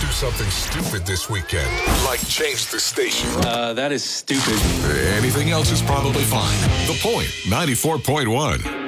do something stupid this weekend, like change the station. That is stupid. Anything else is probably fine. The Point, 94.1.